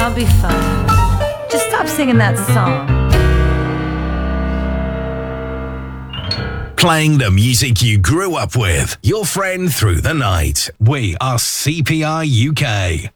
I'll be fine. Just stop singing that song. Playing the music you grew up with. Your friend through the night. We are CPR UK.